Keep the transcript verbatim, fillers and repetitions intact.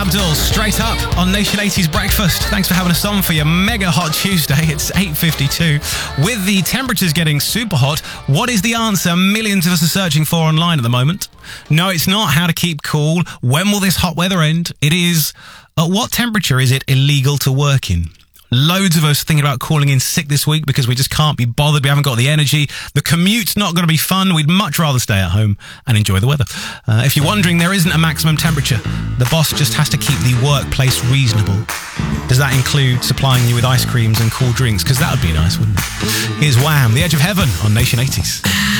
Abdul, straight up on Nation eighties Breakfast. Thanks for having us on for your mega hot Tuesday. It's eight fifty-two. With the temperatures getting super hot, what is the answer millions of us are searching for online at the moment? No, it's not how to keep cool. When will this hot weather end? It is, at what temperature is it illegal to work in? Loads of us thinking about calling in sick this week because we just can't be bothered. We haven't got the energy. The commute's not going to be fun. We'd much rather stay at home and enjoy the weather. Uh, if you're wondering, there isn't a maximum temperature. The boss just has to keep the workplace reasonable. Does that include supplying you with ice creams and cool drinks? Because that would be nice, wouldn't it? Here's Wham, The Edge of Heaven on Nation eighties.